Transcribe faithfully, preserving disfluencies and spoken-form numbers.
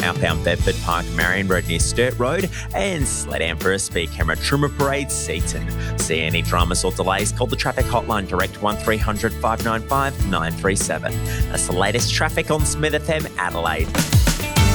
southbound Bedford Park, Marion Road near Sturt Road, and Sled Emperor Speed Camera Trimmer Parade, Seaton. See any dramas or delays, call the traffic hotline direct one three hundred five nine five nine three seven. That's the latest traffic on Smith F M Adelaide.